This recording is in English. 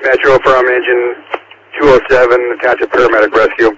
Metro from engine 207, attach a paramedic rescue.